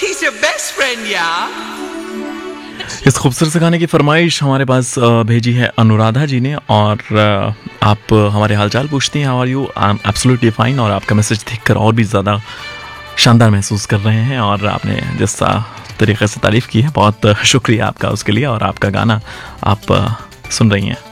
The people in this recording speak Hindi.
He's your best friend, yeah. इस खूबसूरत से गाने की फरमाइश हमारे पास भेजी है अनुराधा जी ने, और आप हमारे हालचाल पूछती हैं, how are you. I am absolutely fine. और आपका मैसेज देखकर और भी ज़्यादा शानदार महसूस कर रहे हैं, और आपने जिस तरीके से तारीफ़ की है, बहुत शुक्रिया आपका उसके लिए। और आपका गाना आप सुन रही हैं।